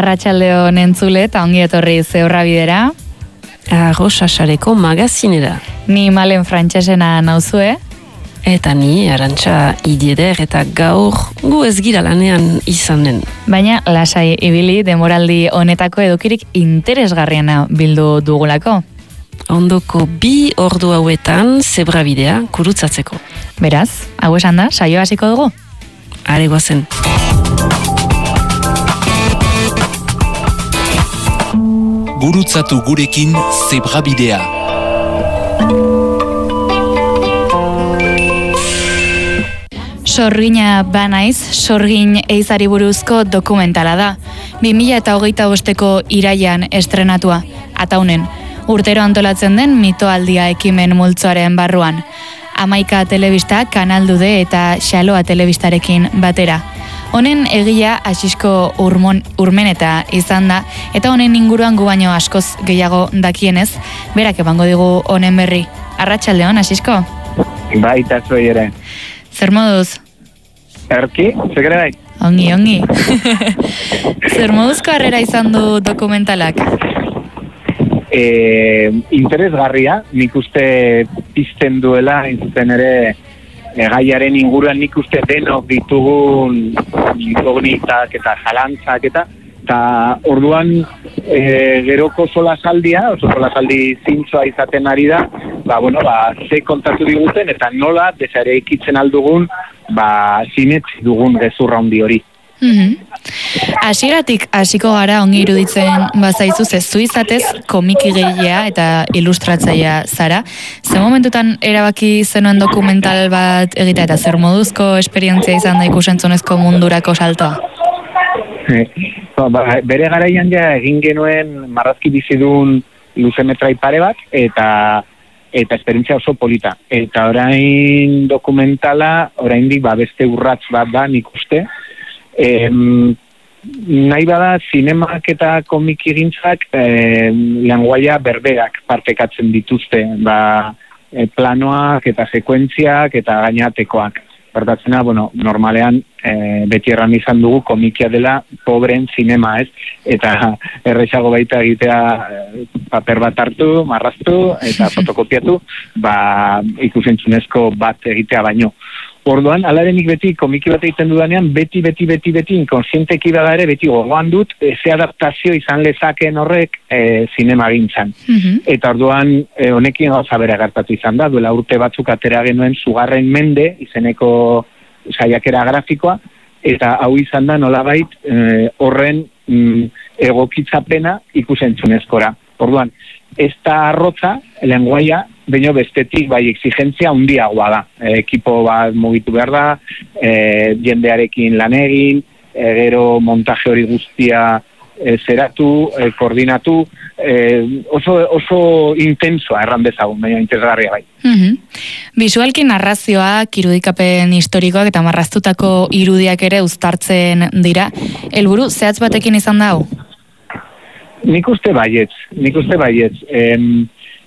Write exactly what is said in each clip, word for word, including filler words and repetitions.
Arratsaldeon entzule eta ongi etorri Zeurra Bidera. Arrosasareko magazinera. Ni Malen Frantsesena nauzue. Eta ni Arantxa Idieder eta gaur gu ez gira lanean izanen. Baina lasai ibili demoraldi honetako edukirik interesgarriena bildu dugulako. Ondoko bi ordu hauetan Zebra Bidea kurutzatzeko. Beraz, hau esan da, saio hasiko dugu? Are goazen. Gurutzatu gurekin Zebra Bidea. Sorgina banaiz, sorgin eizari buruzko dokumentala da. bi mila hogeita bosteko iraian estrenatua, ataunen. Urtero antolatzen den mitoaldia ekimen multzoaren barruan. Hamaika telebista, Kanaldude eta Xaloa telebistarekin batera. Honen egia Asisko urmon, urmeneta izan da, eta honen inguruan gu baino askoz gehiago dakienez, berak ebango digu honen berri. Arratsaldeon, Asisko? Baita zuei ere. Zer moduz? Erki, zegere bai? Ongi, ongi. Zer moduzko harrera izan du dokumentalak? E, interesgarria, nik uste pizten duela, inzuten ere, e, gaiaren inguruan nik uste denok ditugun inkognitak eta zalantzak eta eta orduan e, geroko solasaldia, oso solasaldi zintzoa izaten ari da, ba, bueno, ba, ze kontatu diguten eta nola desare ikitzen aldugun, ba, sinetzi dugun gezurra handi hori. Hasieratik hasiko gara ongi iruditzen bazaizu zezu izatez komikigilea eta ilustratzailea zara. Ze momentutan erabaki zenuen dokumental bat egitea eta zer moduzko esperientzia izan da ikusentzunezko mundurako saltoa? E, ba, bere garaian ja egin genuen marrazki bizidun luzemetrai pare bat eta eta esperientzia oso polita. Eta orain dokumentala, oraindik ba, beste urrats bat da nik uste. E, nahi bada zinemak eta komikigintzak e, lenguaia berberak partekatzen dituzte, ba, e, planoak eta sekuentziak eta gainatekoak. Bertatzena, bueno, normalean e, beti erran izan dugu komikia dela pobren zinema, ez? Eta errexago baita egitea e, paper bat hartu, marraztu eta fotokopiatu, ba, ikusentzunezko bat egitea baino. Orduan, alarenik beti komiki bat egiten dudanean, beti, beti, beti, beti, inkonsienteki bada ere, beti gogoan dut, ze adaptazio izan lezakeen horrek e, zinema gintzan. Mm-hmm. Eta orduan, e, honekin gauza bere gertatu izan da, duela urte batzuk atera genuen Sugarren Mende, izeneko saiakera grafikoa, eta hau izan da nolabait e, horren mm, egokitzapena ikusentzunezkora. Orduan, ez da arrotza, lenguaia, baina bestetik bai exigentzia handiagoa da. E, ekipo bat mugitu behar da, e, jendearekin lan egin, e, gero montaje hori guztia e, zeratu, e, koordinatu, e, oso, oso intensoa erran bezagun, baina interesgarria bai. Mm-hmm. Bisualki narrazioak, irudikapen historikoak eta marraztutako irudiak ere uztartzen dira. Helburu zehatz batekin izan da hau? Nik uste baietz, nik uste baietz. Em,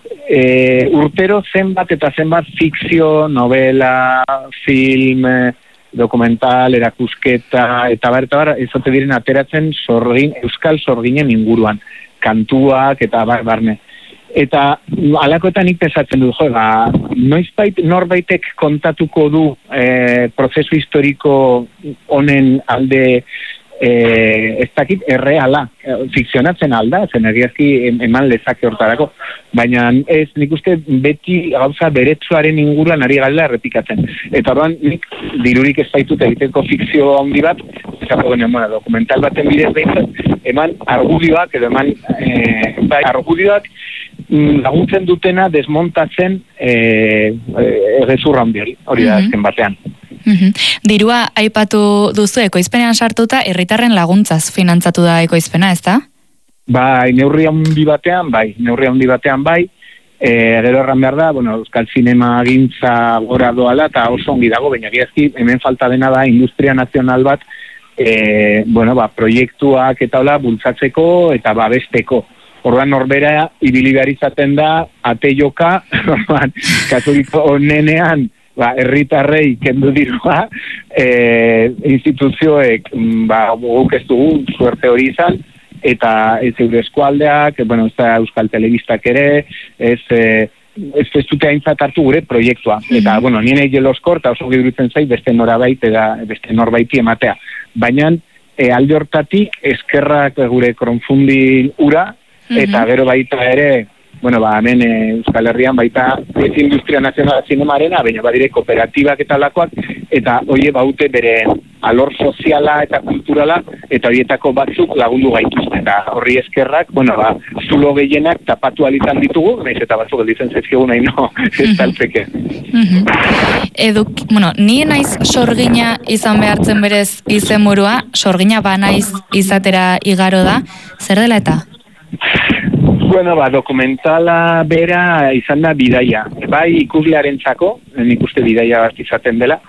e, urtero zenbat eta zenbat fikzio, novela, film, dokumental, erakusketa, eta bar, eta bar, ezote diren ateratzen sorgin, euskal sorginen inguruan, kantuak eta bar, barne. Eta alakoetan nik pensatzen du, jo, ba, noizbait norbaitek kontatuko du e, prozesu historiko honen alde Eh, ez dakit erreala, fikzionatzen alda, zen egiazki eman lezake hortarako, baina ez nik uste beti gauza beretsuaren inguruan ari galda errepikatzen. Eta orduan nik dirurik ez baitut egiteko fikzio handi bat, esako genen, bueno, dokumental baten bidez behintzat, eman argudioak, edo eman eh, bai, argudioak laguntzen dutena desmontatzen eh, eh, gezurra handi hori, hori da azken batean. Mm-hmm. Dirua aipatu duzu ekoizpenean sartuta herritarren laguntzaz finantzatu da ekoizpena, ez da? Bai, neurri handi batean, bai, neurri handi batean, bai. E, gero erran behar da, bueno, euskal zinema gintza gora doala eta oso ongi dago, baina giazki hemen falta dena da industria nazional bat, e, bueno, ba, proiektuak eta hola bultzatzeko eta babesteko. Orduan norbera ibili behar izaten da ate joka, katoliko onenean, ba, herritarrei kendu dirua, e, instituzioek ba, guk ez dugu suerte hori izan, eta ez eure eskualdeak, bueno, ez da Euskal Telebistak ere, ez... E, ez ez dute aintzat hartu gure proiektua. Eta, mm-hmm. bueno, nien egin loskor, eta oso gidurutzen zait, beste norabait, eta beste norbaiti ematea. Baina, e, alde hortatik, eskerrak gure kronfundi ura, mm-hmm. eta gero baita ere, bueno, ba, hemen e, Euskal Herrian baita ez Industria Nazionala Zinemarena, baina badire kooperatibak eta lakoak, eta hoie baute bere alor soziala eta kulturala, eta horietako batzuk lagundu gaituzte. Eta horri eskerrak, bueno, ba, zulo gehienak tapatu alitan ditugu, nahiz eta batzuk gelditzen zezkigu nahi no, ez taltzeke. Eduk, bueno, ni naiz sorgina izan behartzen berez izenburua, sorgina ba naiz izatera igaro da, zer dela eta? Bueno, ba, dokumentala bera izan da bidaia. Bai ikuslearentzako, nik uste bidaia bat izaten dela,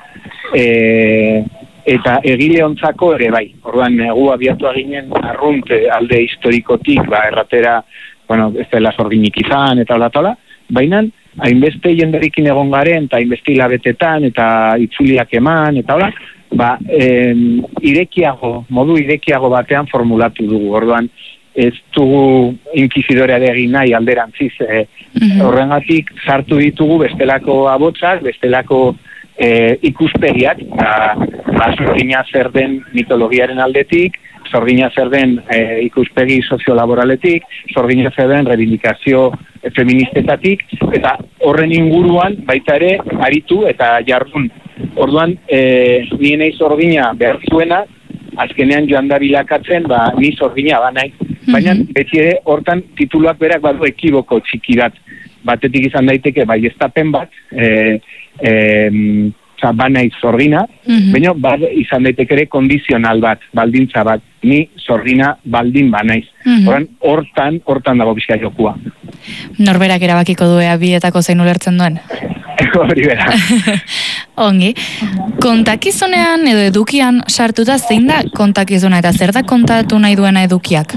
e, eta egile ontzako ere bai. Orduan, egu abiatu ginen arrunt alde historikotik, ba, erratera, bueno, ez dela sorginik izan, eta hola, hola, baina, hainbeste jenderikin egon garen, eta hainbeste hilabetetan, eta itzuliak eman, eta hola, ba, e, irekiago, modu irekiago batean formulatu dugu. Orduan, ez dugu inkizidorea egin nahi alderantziz. E, mm-hmm. Horrengatik sartu ditugu bestelako abotsak, bestelako e, ikuspegiak, ba, ba, sorgina zer den mitologiaren aldetik, sorgina zer den e, ikuspegi soziolaboraletik, sorgina zer den reivindikazio feministetatik, eta horren inguruan baita ere aritu eta jardun. Orduan, e, nien eiz sorgina behar zuena, azkenean joan da bilakatzen, ba, ni sorgina ba nahi. Baina beti ere hortan tituluak berak badu ekiboko txiki bat. Batetik izan daiteke bai estapen bat, e, e, oza, ba nahi sorgina, mm-hmm. baina ba, izan daiteke ere kondizional bat, baldintza bat, ni sorgina baldin ba naiz. Mm-hmm. Hortan, hortan dago bizka jokua. Norberak erabakiko duea bietako zein ulertzen duen? Hori bera. Ongi. Kontakizunean edo edukian sartuta zein da kontakizuna eta zer da kontatu nahi duena edukiak?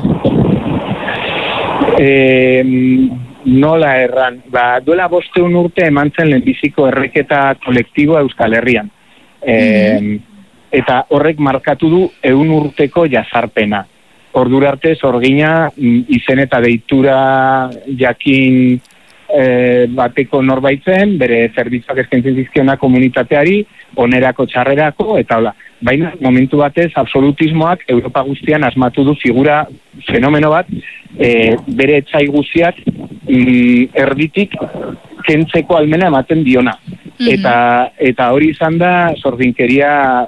E, nola erran, ba, duela bosteun urte eman zen lehenbiziko erreketa kolektiboa Euskal Herrian. E, mm-hmm. Eta horrek markatu du ehun urteko jazarpena. Ordura arte sorgina izen eta deitura jakin e, bateko norbaitzen, bere zerbitzuak eskaintzen zizkiona komunitateari, onerako txarrerako, eta hola. Baina momentu batez absolutismoak Europa guztian asmatu du figura fenomeno bat, e, bere etxai guztiak mm, erditik kentzeko almena ematen diona. Mm-hmm. Eta, eta hori izan da sorginkeria,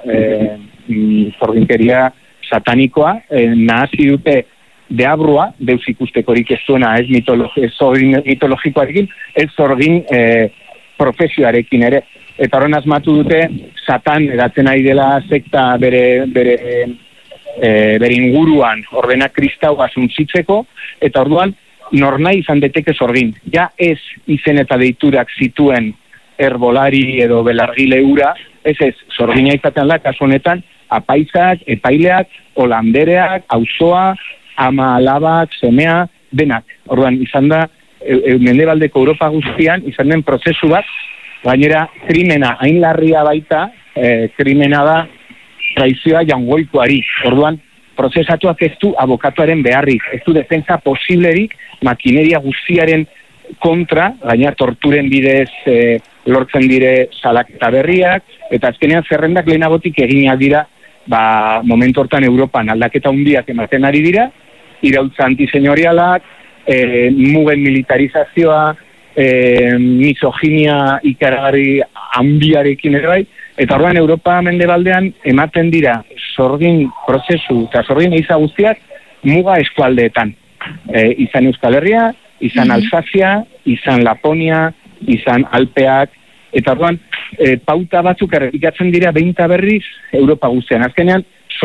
e, sorginkeria satanikoa, e, nahasi dute deabrua, deus ikustekorik ez duena, ez mitologi, mitologikoarekin, ez sorgin e, profesioarekin ere. Eta horren asmatu dute Satan edatzen ari dela sekta bere, bere, e, bere inguruan ordena kristau asuntzitzeko, eta orduan nornai izan deteke sorgin. Ja ez izen eta deiturak zituen herbolari edo belargile ura, ez ez, sorgina izaten da, kasu honetan, apaizak, epaileak, holandereak, auzoa, ama alabak, semea, denak. Orduan izan da, e, e, mendebaldeko Europa guztian, izan den prozesu bat, gainera, krimena hain larria baita, eh, krimena da traizioa jangoikoari. Orduan, prozesatuak ez du abokatuaren beharrik, ez du defensa posiblerik makineria guztiaren kontra, gainera torturen bidez eh, lortzen dire salaketa berriak, eta azkenean zerrendak lehenagotik eginak dira, ba, momentu hortan Europan aldaketa hundiak ematen ari dira, iraultza antisenyorialak, eh, mugen militarizazioa, E, misoginia ikaragarri handiarekin ere bai, eta orduan Europa mendebaldean ematen dira sorgin prozesu eta sorgin eiza guztiak muga eskualdeetan. E, izan Euskal Herria, izan mm-hmm. Alsazia, izan Laponia, izan Alpeak, eta orduan e, pauta batzuk errepikatzen dira behinta berriz Europa guztian. Azkenean,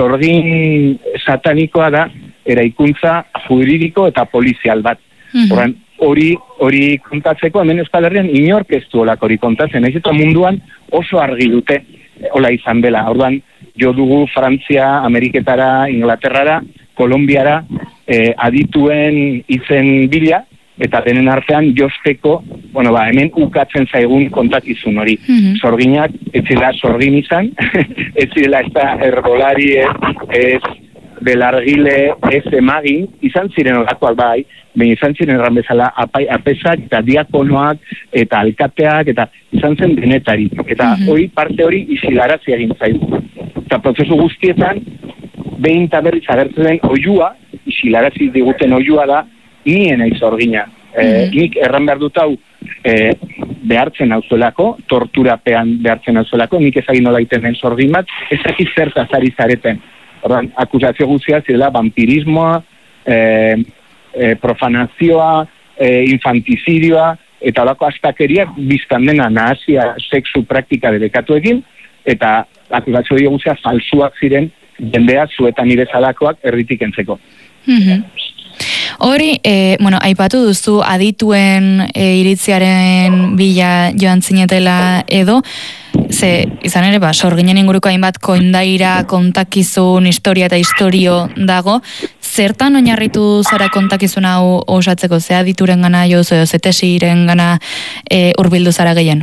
sorgin satanikoa da eraikuntza juridiko eta polizial bat. Mm-hmm. Orduan, hori hori kontatzeko hemen Euskal Herrian inork ez du olak hori kontatzen, ez eta munduan oso argi dute hola izan dela. Orduan, jo dugu Frantzia, Ameriketara, Inglaterrara, Kolombiara eh, adituen izen bila, eta denen artean josteko, bueno, ba, hemen ukatzen zaigun kontakizun hori. Mm-hmm. Sorginak, ez zela sorgin izan, ez zela ez da herbolari, ez, ez belargile ez emagin, izan ziren olakoak bai, baina izan ziren erran bezala apai, apesak eta diakonoak eta alkateak eta izan zen denetari. Eta Mhm. hori parte hori isilarazi egin zaigu. Eta prozesu guztietan, behin eta berriz agertzen den oiua, isilarazi diguten oiua da, nien aiz orgina. E, Mhm. nik erran behar dut hau e, behartzen hau zuelako, torturapean behartzen hau zuelako, nik ezagin nola iten den sorgin bat, ezakit zertaz ari zareten. Ordan, akusazio guztia zirela vampirismoa, e, e, profanazioa, e, infantizidioa, eta olako astakeriak biztan dena nahazia sexu praktika debekatuekin, eta akusazio guztia falsuak ziren jendea zuetan nire zalakoak erritik entzeko. Mhm. Hori, e, bueno, aipatu duzu adituen e, iritziaren bila joan zinetela edo, ze izan ere, ba, sorginen inguruko hainbat koindaira, kontakizun, historia eta historio dago, zertan oinarritu zara kontakizun hau osatzeko, ze adituren gana jozu edo, ze tesiren gana e, urbildu zara gehien?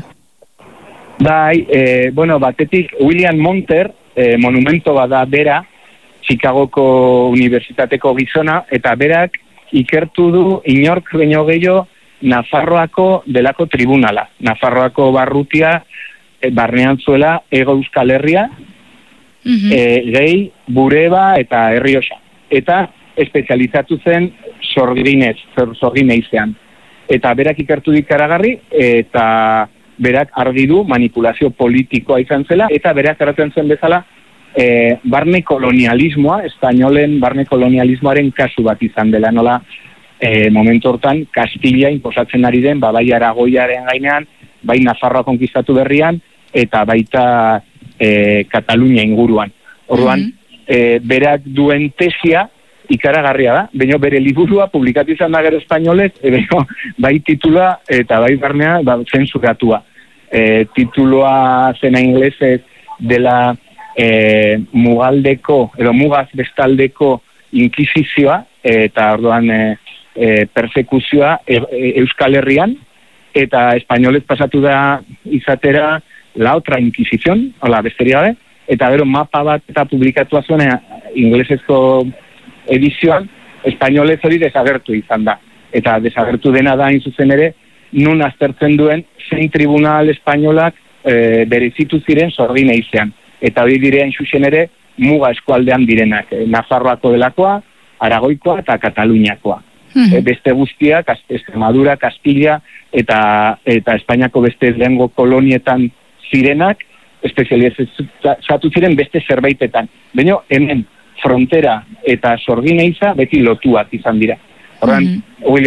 Bai, e, bueno, batetik William Monter, e, monumento bada bera, Chicagoko Unibertsitateko gizona, eta berak ikertu du inork baino gehiago Nafarroako delako tribunala. Nafarroako barrutia e, barnean zuela Ego Euskal Herria, Mhm. e, gehi, Bureba eta Errioxa. Eta espezializatu zen sorginez, sorgineizean. Eta berak ikertu dikaragarri, eta berak argi du manipulazio politikoa izan zela, eta berak erraten zen bezala, E, barne kolonialismoa, espainolen barne kolonialismoaren kasu bat izan dela, nola e, momentu hortan Kastila inposatzen ari den, ba, bai Aragoiaren gainean, bai Nafarroa konkistatu berrian, eta baita e, Katalunia inguruan. Orduan, Mhm. e, berak duen tesia ikaragarria da, baina bere liburua publikatu izan da gero espainolez, e, baina, bai titula eta bai barnea ba, zensuratua. E, titulua zena inglesez dela E, mugaldeko, edo mugaz bestaldeko inkisizioa, eta orduan e, e, persekuzioa e, e, Euskal Herrian, eta espainolez pasatu da izatera la otra inquisición, hola, besterik gabe, eta gero mapa bat eta publikatua zuen inglesezko edizioan, espainolez hori desagertu izan da. Eta desagertu dena da, hain zuzen ere, nun aztertzen duen zein tribunal espainolak e, berezitu ziren sorgineizean. Eta hori direan xuxen ere muga eskualdean direnak, e, Nafarroako delakoa, Aragoikoa eta Kataluniakoa. Mhm. E, beste guztiak, Extremadura, Castilla eta eta Espainiako beste lehengo kolonietan zirenak, espezializatu ziren beste zerbaitetan. Baina hemen frontera eta sorgineiza beti lotuak izan dira. Horren, Mhm. William